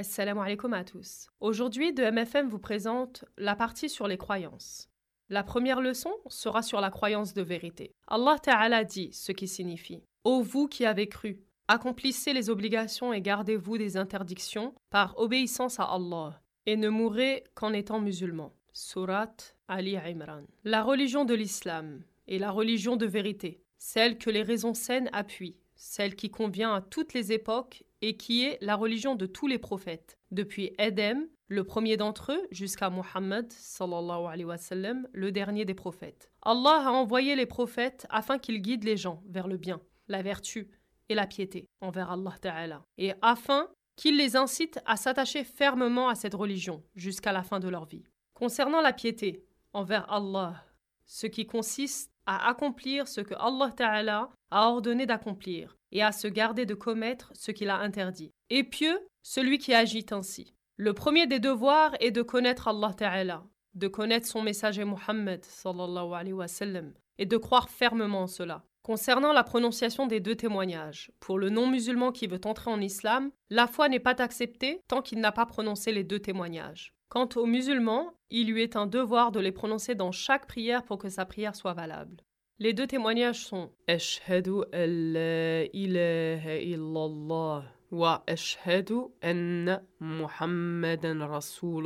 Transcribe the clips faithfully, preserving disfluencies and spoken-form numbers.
Assalamu alaikum à tous. Aujourd'hui, de M F M vous présente la partie sur les croyances. La première leçon sera sur la croyance de vérité. Allah Ta'ala dit ce qui signifie « Ô vous qui avez cru, accomplissez les obligations et gardez-vous des interdictions par obéissance à Allah, et ne mourrez qu'en étant musulmans. » Surat Ali Imran. La religion de l'islam est la religion de vérité, celle que les raisons saines appuient, celle qui convient à toutes les époques et qui est la religion de tous les prophètes, depuis Adam, le premier d'entre eux, jusqu'à Muhammad, sallallahu alayhi wa sallam, le dernier des prophètes. Allah a envoyé les prophètes afin qu'ils guident les gens vers le bien, la vertu et la piété envers Allah Ta'ala, et afin qu'ils les incitent à s'attacher fermement à cette religion jusqu'à la fin de leur vie. Concernant la piété envers Allah, ce qui consiste à accomplir ce que Allah Ta'ala a ordonné d'accomplir et à se garder de commettre ce qu'il a interdit. Et pieux, celui qui agit ainsi. Le premier des devoirs est de connaître Allah Ta'ala, de connaître son messager Muhammad sallallahu alayhi wa sallam, et de croire fermement en cela. Concernant la prononciation des deux témoignages, pour le non-musulman qui veut entrer en islam, la foi n'est pas acceptée tant qu'il n'a pas prononcé les deux témoignages. Quant aux musulmans, il lui est un devoir de les prononcer dans chaque prière pour que sa prière soit valable. Les deux témoignages sont « Ashhadu an la ilaha illallah wa ashhadu anna Muhammadan Rasulullah »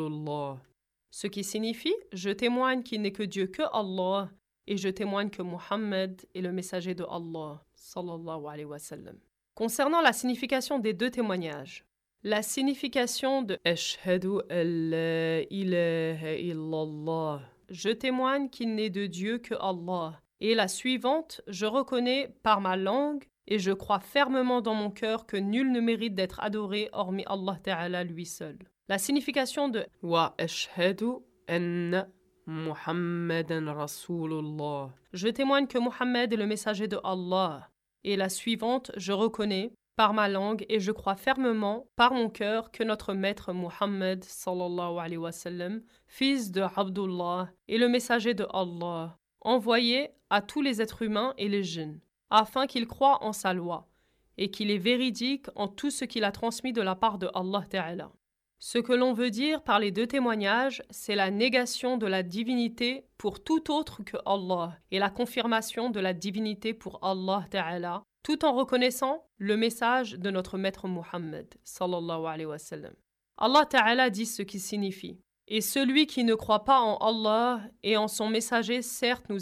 ce qui signifie « Je témoigne qu'il n'est que Dieu que Allah et je témoigne que Muhammad est le messager de Allah sallallahu alayhi wa sallam ». Concernant la signification des deux témoignages, la signification de « Ashhadu an la ilaha illallah » je témoigne qu'il n'est de Dieu que Allah. Et la suivante, je reconnais par ma langue et je crois fermement dans mon cœur que nul ne mérite d'être adoré hormis Allah Ta'ala lui seul. La signification de Wa ashhadu anna Muhammadan Rasulullah. Je témoigne que Muhammad est le messager de Allah. Et la suivante, je reconnais par ma langue et je crois fermement par mon cœur que notre maître Muhammad sallallahu alayhi wa sallam, fils de Abdullah, est le messager de Allah, envoyé à tous les êtres humains et les djinns, afin qu'ils croient en sa loi, et qu'il est véridique en tout ce qu'il a transmis de la part de Allah Ta'ala. Ce que l'on veut dire par les deux témoignages, c'est la négation de la divinité pour tout autre que Allah, et la confirmation de la divinité pour Allah Ta'ala, tout en reconnaissant le message de notre maître Muhammad, sallallahu alayhi wa sallam. Allah Ta'ala dit ce qui signifie. Et celui qui ne croit pas en Allah et en son messager, certes nous